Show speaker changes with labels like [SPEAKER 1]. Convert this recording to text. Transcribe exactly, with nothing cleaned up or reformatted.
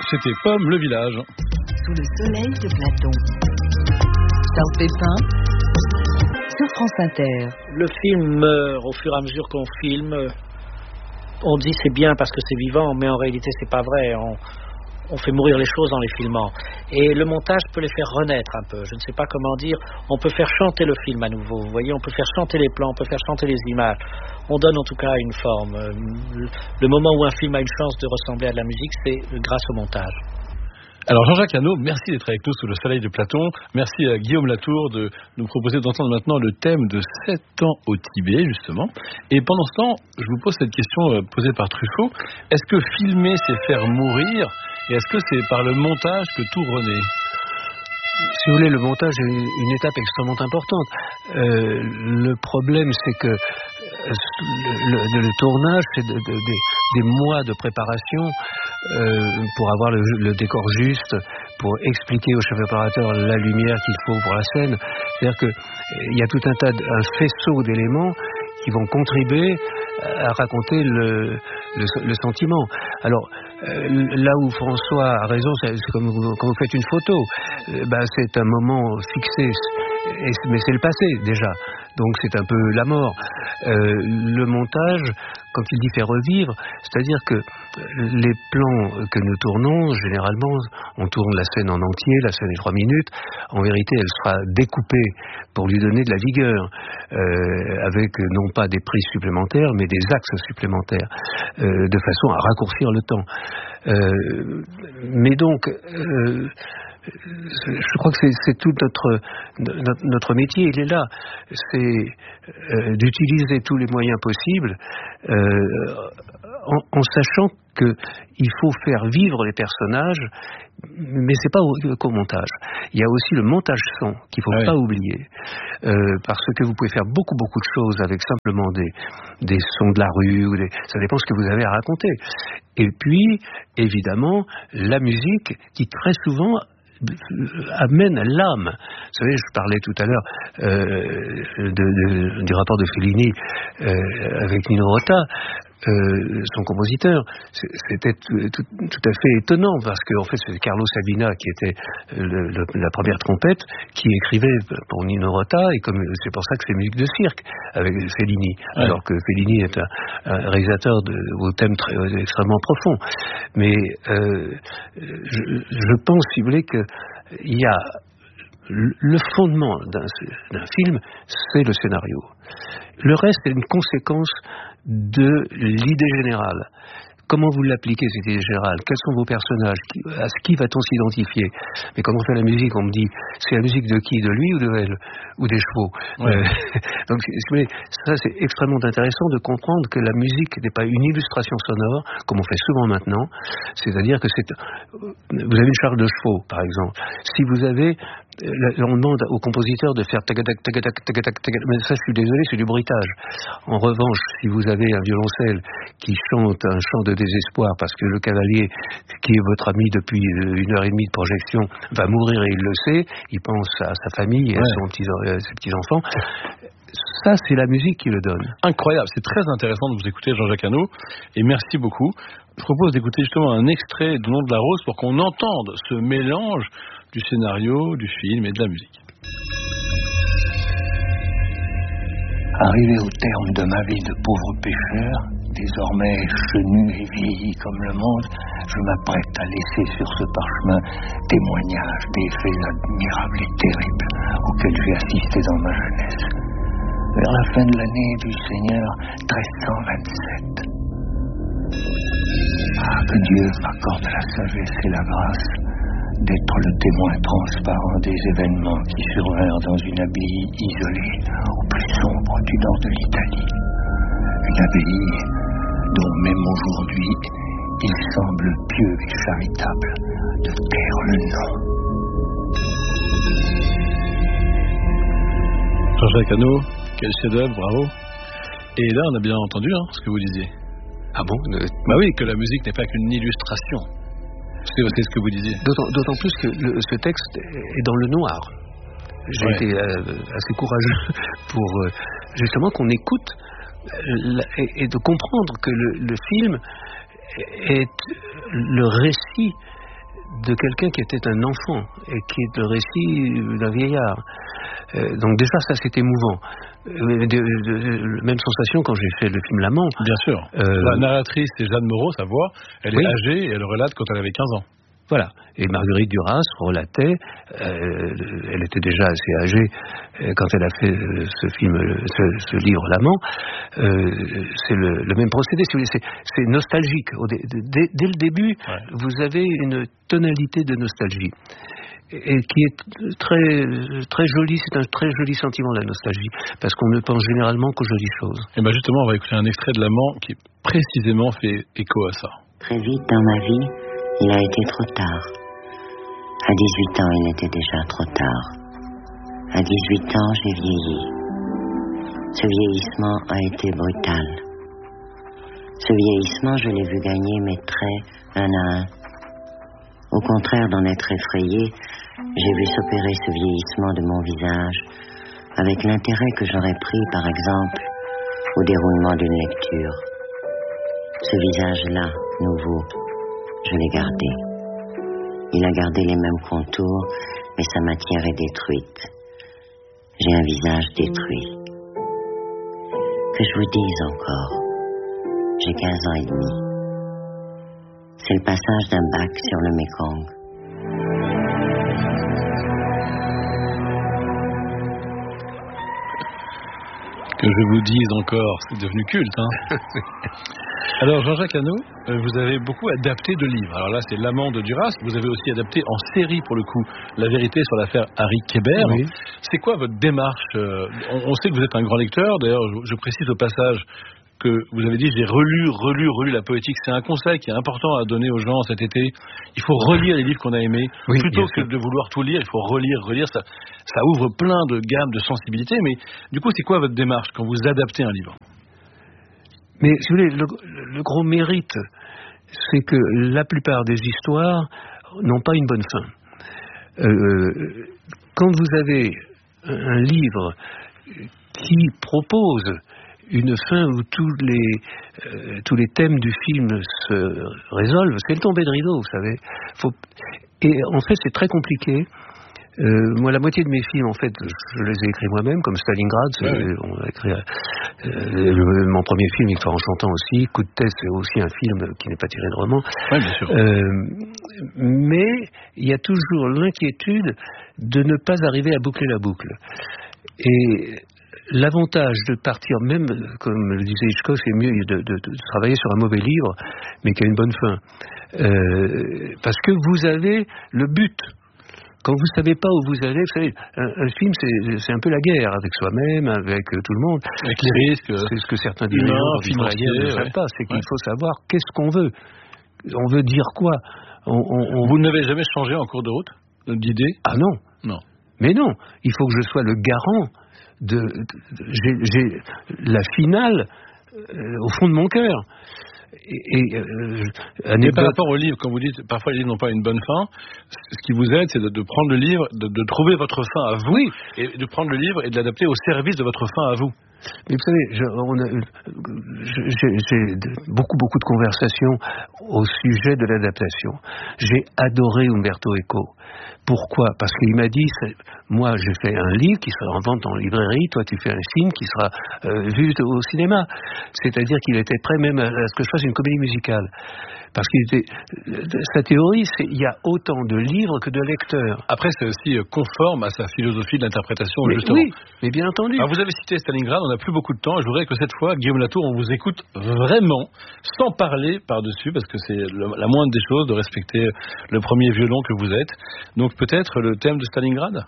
[SPEAKER 1] c'était Pomme le village.
[SPEAKER 2] Sous le soleil de Platon. Charles Pépin sur France Inter.
[SPEAKER 3] Le film meurt au fur et à mesure qu'on filme. On dit c'est bien parce que c'est vivant, mais en réalité c'est pas vrai. On, on fait mourir les choses en les filmant. Et le montage peut les faire renaître un peu. Je ne sais pas comment dire. On peut faire chanter le film à nouveau. Vous voyez, on peut faire chanter les plans, on peut faire chanter les images. On donne en tout cas une forme. Le moment où un film a une chance de ressembler à de la musique, c'est grâce au montage.
[SPEAKER 1] Alors Jean-Jacques Hano, merci d'être avec nous sous le soleil de Platon. Merci à Guillaume Latour de nous proposer d'entendre maintenant le thème de sept ans au Tibet, justement. Et pendant ce temps, je vous pose cette question posée par Truffaut. Est-ce que filmer, c'est faire mourir ? Et est-ce que c'est par le montage que tout renaît ?
[SPEAKER 4] Si vous voulez, le montage est une étape extrêmement importante. Euh, le problème, c'est que le, le, le tournage, c'est de, de, de, des mois de préparation euh, pour avoir le, le décor juste, pour expliquer au chef opérateur la lumière qu'il faut pour la scène. C'est-à-dire qu'il y a tout un tas, de, un faisceau d'éléments qui vont contribuer à raconter le, le, le sentiment. Alors, euh, là où François a raison, c'est comme vous, quand vous faites une photo, euh, ben c'est un moment fixé, et, mais c'est le passé déjà, donc c'est un peu la mort. Euh, le montage, quand il dit faire revivre, c'est-à-dire que les plans que nous tournons, généralement, on tourne la scène en entier, la scène est trois minutes, en vérité elle sera découpée pour lui donner de la vigueur, euh, avec non pas des prises supplémentaires, mais des axes supplémentaires, euh, de façon à raccourcir le temps. Euh, mais donc, euh, je crois que c'est, c'est tout notre, notre, notre métier, il est là. C'est euh, d'utiliser tous les moyens possibles euh, en, en sachant qu'il faut faire vivre les personnages, mais c'est pas au, qu'au montage. Il y a aussi le montage son qu'il faut oui. pas oublier, euh, parce que vous pouvez faire beaucoup beaucoup de choses avec simplement des, des sons de la rue, ou des, ça dépend ce que vous avez à raconter. Et puis, évidemment, la musique qui très souvent amène l'âme. Vous savez, je parlais tout à l'heure euh, de, de, du rapport de Fellini euh, avec Nino Rota, euh, son compositeur. C'était tout, tout, tout à fait étonnant parce qu'en fait c'est Carlo Sabina qui était le, le, la première trompette qui écrivait pour Nino Rota, et comme c'est pour ça que c'est musique de cirque avec Fellini, ouais. alors que Fellini est un, un réalisateur de, au thème très, extrêmement profond. Mais euh, je, je pense, si vous voulez, que il y a le fondement d'un, d'un film, c'est le scénario. Le reste est une conséquence de l'idée générale. Comment vous l'appliquez, cette idée générale ? Quels sont vos personnages ? À qui va-t-on s'identifier ? Mais quand on fait la musique, on me dit, c'est la musique de qui ? De lui ou de elle ? Ou des chevaux ? Ouais. euh, Donc, ça, c'est extrêmement intéressant de comprendre que la musique n'est pas une illustration sonore, comme on fait souvent maintenant. C'est-à-dire que c'est... Vous avez une charge de chevaux, par exemple. Si vous avez... On demande au compositeur de faire tagadac, tagadac, tagadac, tagadac, mais ça, je suis désolé, c'est du bruitage. En revanche, si vous avez un violoncelle qui chante un chant de désespoir parce que le cavalier, qui est votre ami depuis une heure et demie de projection, va mourir et il le sait, il pense à sa famille et ouais. à, son petit, à ses petits-enfants. Ça, c'est la musique qui le donne.
[SPEAKER 1] Incroyable, c'est très intéressant de vous écouter, Jean-Jacques Hano, et merci beaucoup. Je propose d'écouter justement un extrait du Nom de la Rose pour qu'on entende ce mélange du scénario, du film et de la musique.
[SPEAKER 5] Arrivé au terme de ma vie de pauvre pêcheur, désormais chenu et vieilli comme le monde, je m'apprête à laisser sur ce parchemin témoignage des faits admirables et terribles auxquels j'ai assisté dans ma jeunesse. Vers la fin de l'année du Seigneur treize cent vingt-sept. Ah, que Dieu m'accorde la sagesse et la grâce d'être le témoin transparent des événements qui survinrent dans une abbaye isolée au plus sombre du nord de l'Italie. Une abbaye dont même aujourd'hui il semble pieux et charitable de taire le nom.
[SPEAKER 1] Jean-Jacques Hano, quel chef-d'œuvre, bravo. Et là, on a bien entendu hein, ce que vous disiez.
[SPEAKER 4] Ah bon euh...
[SPEAKER 1] Bah oui, que la musique n'est pas qu'une illustration. C'est, c'est ce que vous disiez.
[SPEAKER 4] D'autant, d'autant plus que le, ce texte est dans le noir. J'ai ouais. été euh, assez courageux pour euh, justement qu'on écoute euh, et, et de comprendre que le, le film est le récit de quelqu'un qui était un enfant et qui est le récit d'un vieillard. Euh, donc déjà ça c'est émouvant. Euh, de, de, de, même sensation quand j'ai fait le film L'Amant.
[SPEAKER 1] Bien sûr. Euh, la narratrice c'est Jeanne Moreau, sa voix. Elle
[SPEAKER 4] oui.
[SPEAKER 1] est âgée et elle relate quand elle avait quinze ans.
[SPEAKER 4] Voilà. Et Marguerite Duras relatait, euh, elle était déjà assez âgée euh, quand elle a fait euh, ce film, ce, ce livre L'Amant. Euh, c'est le, le même procédé, si vous voulez. C'est, c'est nostalgique. Dès, dès, dès le début, ouais. vous avez une tonalité de nostalgie. Et qui est très, très joli, c'est un très joli sentiment, la nostalgie, parce qu'on ne pense généralement qu'aux jolies choses.
[SPEAKER 1] Et bien justement, on va écouter un extrait de L'Amant qui précisément fait écho à ça.
[SPEAKER 6] Très vite dans ma vie, il a été trop tard. À dix-huit ans, il était déjà trop tard. À dix-huit ans, j'ai vieilli. Ce vieillissement a été brutal. Ce vieillissement, je l'ai vu gagner mes traits un à un. Au contraire d'en être effrayé, j'ai vu s'opérer ce vieillissement de mon visage avec l'intérêt que j'aurais pris, par exemple, au déroulement d'une lecture. Ce visage-là, nouveau, je l'ai gardé. Il a gardé les mêmes contours, mais sa matière est détruite. J'ai un visage détruit. Que je vous dise encore, j'ai quinze ans et demi. C'est le passage d'un bac sur le Mékong.
[SPEAKER 1] Que je vous dise encore, c'est devenu culte, hein. Alors Jean-Jacques Hano, vous avez beaucoup adapté de livres. Alors là, c'est L'Amant de Duras. Vous avez aussi adapté en série, pour le coup, La vérité sur l'affaire Harry Kéber. Oui. C'est quoi votre démarche ? On sait que vous êtes un grand lecteur. D'ailleurs, je précise au passage que vous avez dit, j'ai relu, relu, relu la poétique. C'est un conseil qui est important à donner aux gens cet été. Il faut relire les livres qu'on a aimés. Oui, plutôt que de vouloir tout lire, il faut relire, relire. Ça, ça ouvre plein de gammes, de sensibilités. Mais du coup, c'est quoi votre démarche quand vous adaptez un livre ?
[SPEAKER 4] Mais si vous voulez, le, le gros mérite, c'est que la plupart des histoires n'ont pas une bonne fin. Euh, quand vous avez un livre qui propose une fin où tous les, euh, tous les thèmes du film se résolvent, c'est le tombé de rideau, vous savez. Faut... Et en fait, c'est très compliqué. Euh, moi, la moitié de mes films, en fait, je les ai écrits moi-même, comme Stalingrad. C'est, ouais. On a écrit euh, le, mon premier film, Victoire en chantant aussi. Coup de tête, c'est aussi un film qui n'est pas tiré de roman.
[SPEAKER 1] Ouais, bien sûr.
[SPEAKER 4] Euh, mais il y a toujours l'inquiétude de ne pas arriver à boucler la boucle. Et l'avantage de partir, même comme le disait Hitchcock, c'est mieux de, de, de travailler sur un mauvais livre, mais qui a une bonne fin, euh, parce que vous avez le but. Quand vous ne savez pas où vous allez, vous savez, un, un film, c'est, c'est un peu la guerre avec soi-même, avec euh, tout le monde.
[SPEAKER 1] Avec les risques.
[SPEAKER 4] C'est ce que certains dirigeants financiers ne savent pas. C'est qu'il ouais. faut savoir qu'est-ce qu'on veut. On veut dire quoi on, on, on...
[SPEAKER 1] Vous n'avez jamais changé en cours de route d'idée ?
[SPEAKER 4] Ah non.
[SPEAKER 1] Non.
[SPEAKER 4] Mais non. Il faut que je sois le garant de... de, de j'ai, j'ai la finale euh, au fond de mon cœur. Et, et, euh,
[SPEAKER 1] Mais par rapport au livre, quand vous dites parfois les livres n'ont pas une bonne fin, ce qui vous aide, c'est de, de prendre le livre, de, de trouver votre fin à vous, oui. et de prendre le livre et de l'adapter au service de votre fin à vous.
[SPEAKER 4] Mais vous savez, je, on a, j'ai, j'ai beaucoup beaucoup de conversations au sujet de l'adaptation. J'ai adoré Umberto Eco. Pourquoi ? Parce qu'il m'a dit, moi j'ai fait un livre qui sera en vente en librairie, toi tu fais un film qui sera euh, vu au cinéma. C'est-à-dire qu'il était prêt même à ce que je fasse une comédie musicale. Parce qu'il était, sa théorie, c'est il y a autant de livres que de lecteurs.
[SPEAKER 1] Après, c'est aussi conforme à sa philosophie de l'interprétation,
[SPEAKER 4] mais
[SPEAKER 1] justement.
[SPEAKER 4] Oui, mais bien entendu.
[SPEAKER 1] Alors, vous avez cité Stalingrad, on n'a plus beaucoup de temps, et je voudrais que cette fois, Guillaume Latour, on vous écoute vraiment, sans parler par-dessus, parce que c'est le, la moindre des choses de respecter le premier violon que vous êtes. Donc peut-être le thème de Stalingrad ?